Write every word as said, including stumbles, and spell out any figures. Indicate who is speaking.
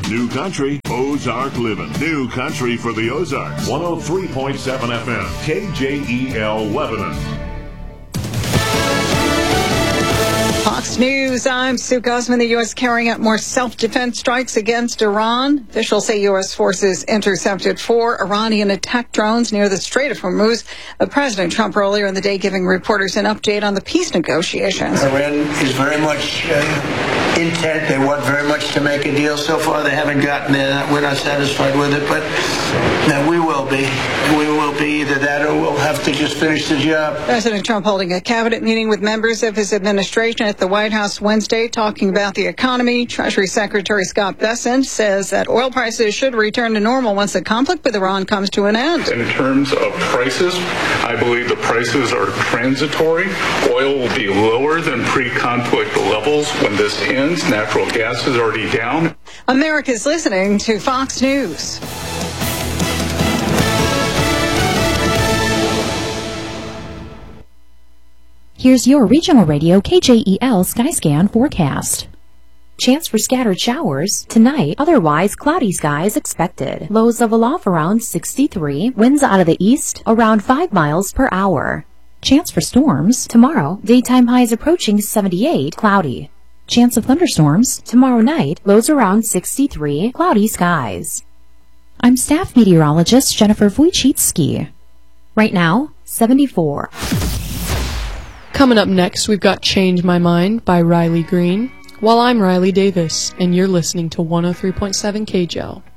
Speaker 1: New Country, Ozark Living. New Country for the Ozarks. one oh three point seven F M, K J E L Lebanon.
Speaker 2: Fox News, I'm Sue Guzman. The U S carrying out more self-defense strikes against Iran. Officials say U S forces intercepted four Iranian attack drones near the Strait of Hormuz. Uh, President Trump earlier in the day giving reporters an update on the peace negotiations.
Speaker 3: Iran is very much uh, intent. They want very much to make a deal. So far, they haven't gotten there. We're not satisfied with it, but no, we will be. We will be either that or we'll have to just finish the job.
Speaker 2: President Trump holding a cabinet meeting with members of his administration at the White House Wednesday, talking about the economy. Treasury Secretary Scott Bessent says that oil prices should return to normal once the conflict with Iran comes to an end.
Speaker 4: In terms of prices, I believe the prices are transitory. Oil will be lower than pre-conflict levels when this ends. Natural gas is already down.
Speaker 2: America's listening to Fox News.
Speaker 5: Here's your regional radio K J E L Skyscan forecast. Chance for scattered showers tonight, otherwise cloudy skies expected. Lows level off around sixty-three, winds out of the east around five miles per hour. Chance for storms tomorrow, daytime highs approaching seventy-eight, cloudy. Chance of thunderstorms tomorrow night, lows around sixty-three, cloudy skies. I'm staff meteorologist Jennifer Wojcicki. Right now, seventy-four.
Speaker 6: Coming up next, we've got Change My Mind by Riley Green. While I'm Riley Davis, and you're listening to one oh three point seven K J O.